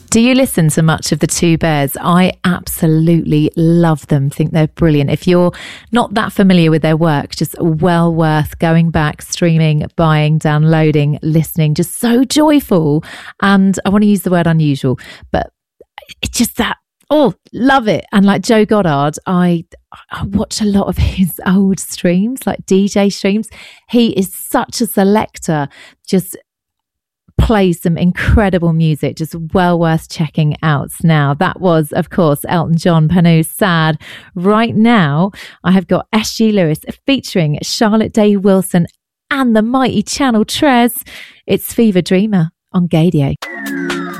Do you listen to much of the Two Bears? I absolutely love them. Think they're brilliant. If you're not that familiar with their work, just well worth going back, streaming, buying, downloading, listening. Just so joyful. And I want to use the word unusual, but it's just that, oh, love it. And like Joe Goddard, I watch a lot of his old streams, like DJ streams. He is such a selector, just plays some incredible music, just well worth checking out. Now, that was, of course, Elton John, Panu Sad. Right now, I have got SG Lewis featuring Charlotte Day Wilson and the mighty Channel Tres. It's Fever Dreamer on Gaydio.